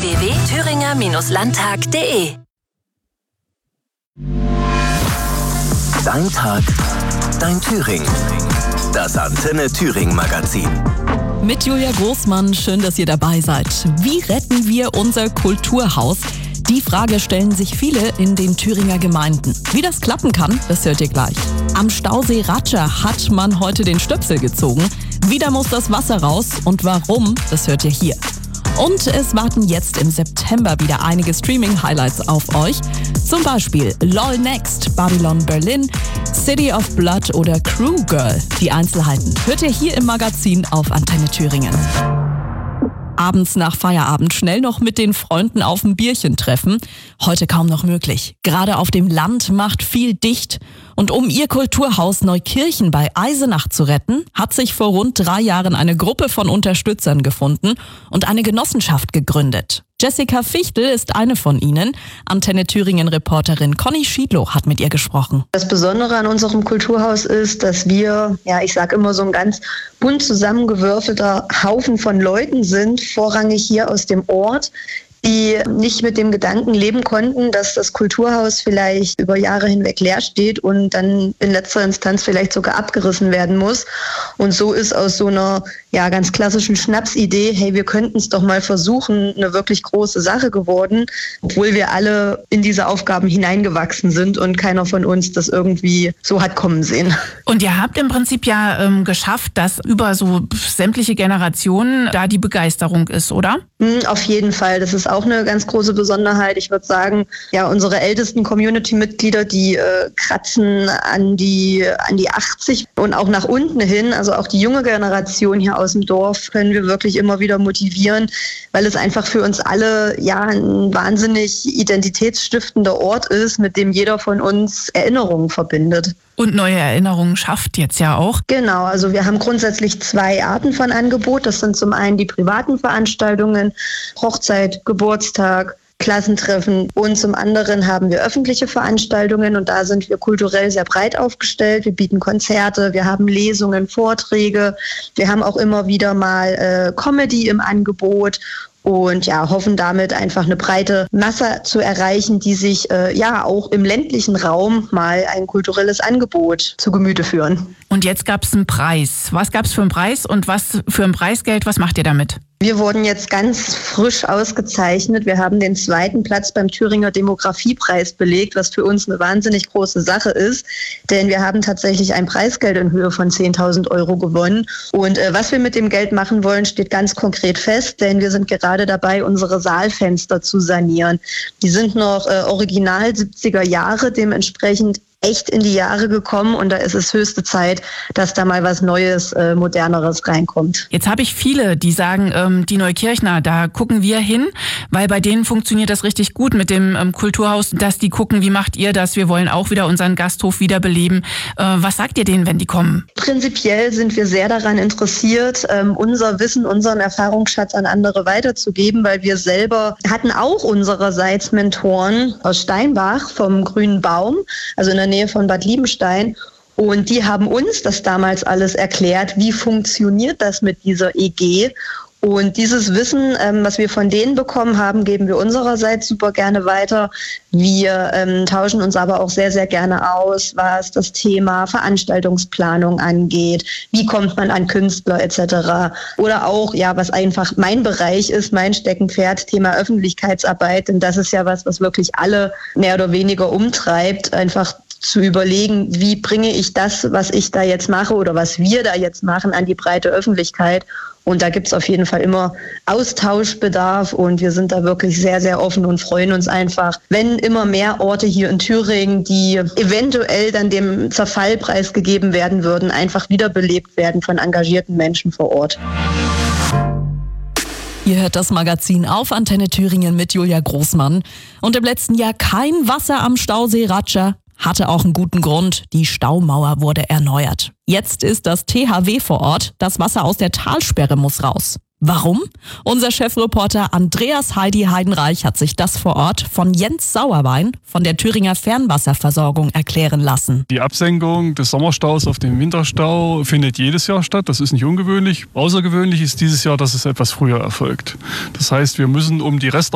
www.thüringer-landtag.de. Dein Tag, dein Thüringen. Das Antenne Thüringen Magazin. Mit Julia Großmann, schön, dass ihr dabei seid. Wie retten wir unser Kulturhaus? Die Frage stellen sich viele in den Thüringer Gemeinden. Wie das klappen kann, das hört ihr gleich. Am Stausee Ratscha hat man heute den Stöpsel gezogen. Wieder muss das Wasser raus und warum, das hört ihr hier. Und es warten jetzt im September wieder einige Streaming-Highlights auf euch. Zum Beispiel LOL Next, Babylon Berlin, City of Blood oder Crew Girl. Die Einzelheiten hört ihr hier im Magazin auf Antenne Thüringen. Abends nach Feierabend schnell noch mit den Freunden auf ein Bierchen treffen. Heute kaum noch möglich. Gerade auf dem Land macht viel dicht. Und um ihr Kulturhaus Neukirchen bei Eisenach zu retten, hat sich vor rund 3 Jahren eine Gruppe von Unterstützern gefunden und eine Genossenschaft gegründet. Jessica Fichtel ist eine von ihnen. Antenne Thüringen-Reporterin Conny Schiedlow hat mit ihr gesprochen. Das Besondere an unserem Kulturhaus ist, dass wir, ich sage immer so ein ganz bunt zusammengewürfelter Haufen von Leuten sind, vorrangig hier aus dem Ort, die nicht mit dem Gedanken leben konnten, dass das Kulturhaus vielleicht über Jahre hinweg leer steht und dann in letzter Instanz vielleicht sogar abgerissen werden muss. Und so ist aus so einer ganz klassischen Schnapsidee, hey, wir könnten es doch mal versuchen, eine wirklich große Sache geworden, obwohl wir alle in diese Aufgaben hineingewachsen sind und keiner von uns das irgendwie so hat kommen sehen. Und ihr habt im Prinzip geschafft, dass über so sämtliche Generationen da die Begeisterung ist, oder? Auf jeden Fall. Das ist auch eine ganz große Besonderheit. Ich würde sagen, unsere ältesten Community-Mitglieder, die kratzen an die 80 und auch nach unten hin, also auch die junge Generation hier aus dem Dorf, können wir wirklich immer wieder motivieren, weil es einfach für uns alle ein wahnsinnig identitätsstiftender Ort ist, mit dem jeder von uns Erinnerungen verbindet. Und neue Erinnerungen schafft jetzt ja auch. Genau, also wir haben grundsätzlich 2 Arten von Angebot. Das sind zum einen die privaten Veranstaltungen, Hochzeit, Geburtstag, Klassentreffen, und zum anderen haben wir öffentliche Veranstaltungen und da sind wir kulturell sehr breit aufgestellt. Wir bieten Konzerte, wir haben Lesungen, Vorträge, wir haben auch immer wieder mal Comedy im Angebot. Und hoffen damit einfach eine breite Masse zu erreichen, die sich auch im ländlichen Raum mal ein kulturelles Angebot zu Gemüte führen. Und jetzt gab es einen Preis. Was gab es für einen Preis und was für ein Preisgeld? Was macht ihr damit? Wir wurden jetzt ganz frisch ausgezeichnet. Wir haben den 2. Platz beim Thüringer Demografiepreis belegt, was für uns eine wahnsinnig große Sache ist. Denn wir haben tatsächlich ein Preisgeld in Höhe von 10.000 Euro gewonnen. Und was wir mit dem Geld machen wollen, steht ganz konkret fest, denn wir sind gerade dabei, unsere Saalfenster zu sanieren. Die sind noch original 70er Jahre, dementsprechend echt in die Jahre gekommen und da ist es höchste Zeit, dass da mal was Neues, Moderneres reinkommt. Jetzt habe ich viele, die sagen, die Neukirchner, da gucken wir hin, weil bei denen funktioniert das richtig gut mit dem Kulturhaus, dass die gucken, wie macht ihr das? Wir wollen auch wieder unseren Gasthof wiederbeleben. Was sagt ihr denen, wenn die kommen? Prinzipiell sind wir sehr daran interessiert, unser Wissen, unseren Erfahrungsschatz an andere weiterzugeben, weil wir selber hatten auch unsererseits Mentoren aus Steinbach vom Grünen Baum, also in der Nähe von Bad Liebenstein. Und die haben uns das damals alles erklärt, wie funktioniert das mit dieser EG. Und dieses Wissen, was wir von denen bekommen haben, geben wir unsererseits super gerne weiter. Wir tauschen uns aber auch sehr, sehr gerne aus, was das Thema Veranstaltungsplanung angeht. Wie kommt man an Künstler etc. Oder auch, was einfach mein Bereich ist, mein Steckenpferd, Thema Öffentlichkeitsarbeit. Denn das ist ja was wirklich alle mehr oder weniger umtreibt, einfach zu überlegen, wie bringe ich das, was ich da jetzt mache oder was wir da jetzt machen, an die breite Öffentlichkeit. Und da gibt es auf jeden Fall immer Austauschbedarf und wir sind da wirklich sehr, sehr offen und freuen uns einfach, wenn immer mehr Orte hier in Thüringen, die eventuell dann dem Zerfall preisgegeben werden würden, einfach wiederbelebt werden von engagierten Menschen vor Ort. Ihr hört das Magazin auf Antenne Thüringen mit Julia Großmann. Und im letzten Jahr kein Wasser am Stausee Ratscha. Hatte auch einen guten Grund, die Staumauer wurde erneuert. Jetzt ist das THW vor Ort, das Wasser aus der Talsperre muss raus. Warum? Unser Chefreporter Andreas Heidi Heidenreich hat sich das vor Ort von Jens Sauerwein von der Thüringer Fernwasserversorgung erklären lassen. Die Absenkung des Sommerstaus auf den Winterstau findet jedes Jahr statt. Das ist nicht ungewöhnlich. Außergewöhnlich ist dieses Jahr, dass es etwas früher erfolgt. Das heißt, wir müssen um die